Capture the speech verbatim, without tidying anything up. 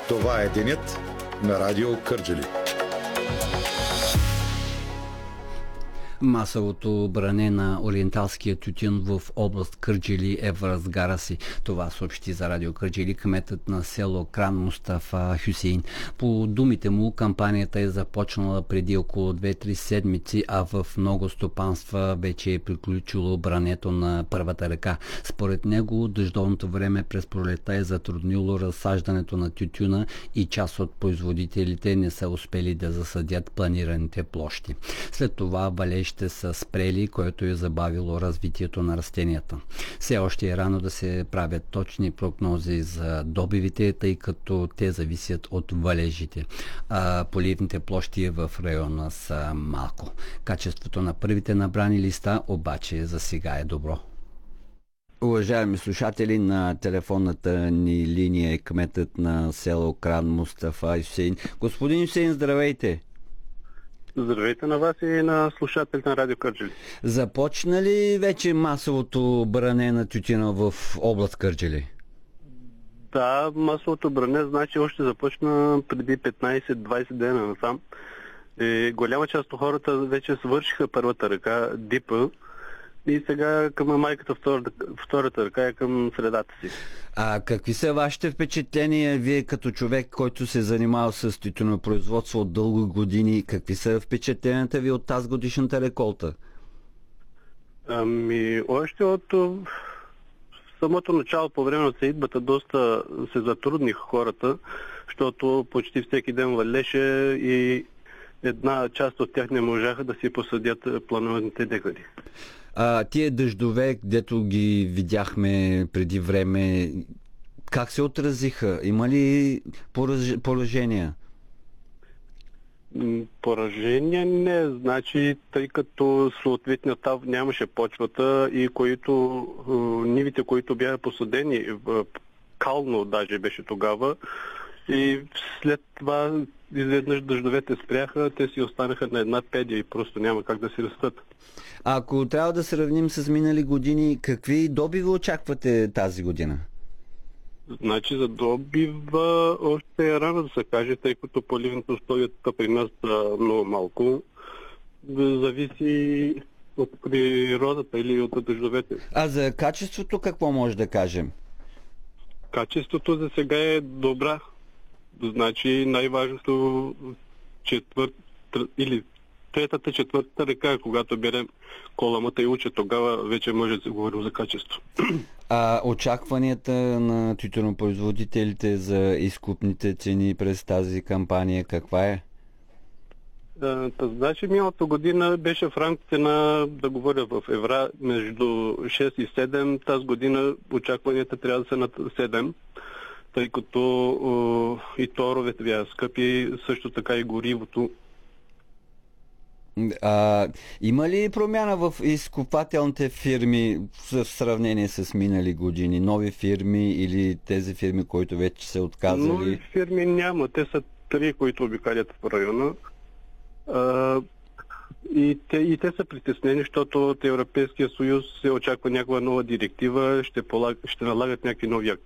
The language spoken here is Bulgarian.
Това е денят на Радио Кърджали. Масовото бране на ориенталския тютюн в област Кърджали е в разгара си. Това съобщи за Радио Кърджали кметът на село Кран Мустафа Хюсейн. По думите му, кампанията е започнала преди около две-три седмици, а в много стопанства вече е приключило брането на първата ръка. Според него, дъждовното време през пролета е затруднило разсаждането на тютюна и част от производителите не са успели да засадят планираните площи. След това валеж ще са спрели, което е забавило развитието на растенията. Все още е рано да се правят точни прогнози за добивите, тъй като те зависят от валежите. А поливните площи в района са малко. Качеството на първите набрани листа обаче за сега е добро. Уважаеми слушатели, на телефонната ни линия е кметът на село Кран Мустафа Хюсейн. Господин Хюсейн, здравейте! Здравейте на вас и на слушателите на Радио Кърджали. Започна ли вече масовото бране на тютюна в област Кърджали? Да, масовото бране значи още започна преди петнайсет-двайсет дена насам. И голяма част от хората вече свършиха първата ръка, дипа, и сега към майката втората, втората ръка е към средата си. А какви са вашите впечатления, вие като човек, който се занимава с тютюнопроизводство от дълги години, какви са впечатленията ви от тази годишната реколта? Ами, още от самото начало, по време на сеитбата, доста се затрудниха хората, защото почти всеки ден валеше и една част от тях не можаха да си посадят плануваните декади. А, тия дъждове, дето ги видяхме преди време, как се отразиха? Има ли пораж... поражения? Поражения не, значи, тъй като съответният тав нямаше почвата и които, нивите, които бяха посадени, кално даже беше тогава, и след това изведнъж дъждовете спряха, те си останаха на една педия и просто няма как да си растат. А ако трябва да сравним с минали години, какви добиви очаквате тази година? Значи за добива още е рано да се каже, тъй като поливните условия при нас са много малко. Зависи от природата или от дъждовете. А за качеството какво може да кажем? Качеството за сега е добра. Значи най-важното четвърт или третата, четвъртата ръка, когато берем коламата и уча, тогава вече може да се говорим за качество. А очакванията на тютюнопроизводителите за изкупните цени през тази кампания каква е? Да, значи миналата година беше в рамките на, да говоря в евра, между шест и седем. Тази година очакванията трябва да са над седем, тъй като о, и торовете бяха скъпи, също така и горивото. А, има ли промяна в изкупвателните фирми в сравнение с минали години? Нови фирми или тези фирми, които вече се отказали? Нови фирми няма. Те са три, които обикалят в района. А, и, те, и те са притеснени, защото от Европейския съюз се очаква някаква нова директива, ще, полаг, ще налагат някакви нови